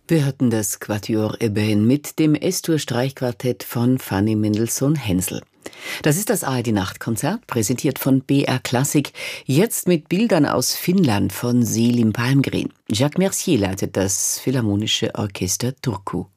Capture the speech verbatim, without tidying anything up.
Wir hörten das Quatuor Eben mit dem S-Dur-Streichquartett von Fanny Mendelssohn-Hensel. Das ist das A R D-Nachtkonzert, präsentiert von B R Klassik, jetzt mit Bildern aus Finnland von Selim Palmgren. Jacques Mercier leitet das Philharmonische Orchester Turku.